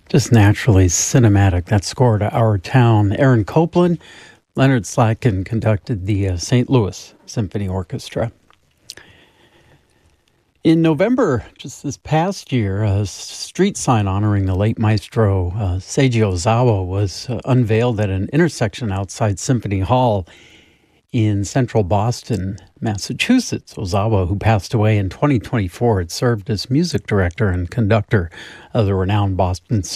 Just naturally cinematic. That score to Our Town. Aaron Copland, Leonard Slatkin conducted the St. Louis Symphony Orchestra. In November, just this past year, a street sign honoring the late maestro Seiji Ozawa was unveiled at an intersection outside Symphony Hall in central Boston, Massachusetts. Ozawa, who passed away in 2024, had served as music director and conductor of the renowned Boston